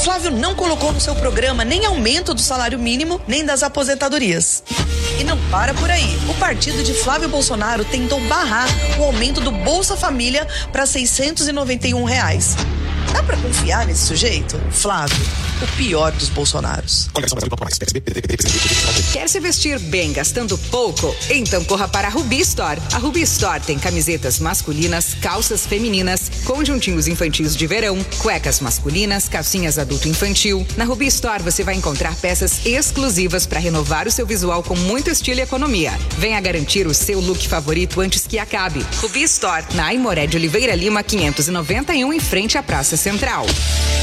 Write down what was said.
Flávio não colocou no seu programa nem aumento do salário mínimo, nem das aposentadorias. E não para por aí. O partido de Flávio Bolsonaro tentou barrar o aumento do Bolsa Família para R$691. Dá pra confiar nesse sujeito? Flávio, o pior dos Bolsonaros. Quer se vestir bem gastando pouco? Então corra para a Rubi Store. A Rubi Store tem camisetas masculinas, calças femininas, conjuntinhos infantis de verão, cuecas masculinas, calcinhas adulto infantil. Na Rubi Store você vai encontrar peças exclusivas para renovar o seu visual com muito estilo e economia. Venha garantir o seu look favorito antes que acabe. Rubi Store, na Aimoré de Oliveira Lima 591, em frente à Praça Central.